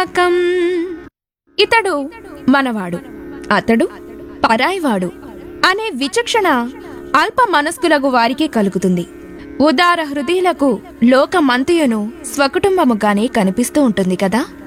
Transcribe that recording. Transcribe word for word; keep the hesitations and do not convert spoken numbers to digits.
నమ్మకం. ఇతడు మనవాడు, అతడు పరాయివాడు అనే విచక్షణ అల్ప మనస్కులగు వారికి కలుగుతుంది. ఉదార హృదయులకు లోకమంతయును స్వకుటుంబముగానే కనిపిస్తూ ఉంటుంది కదా.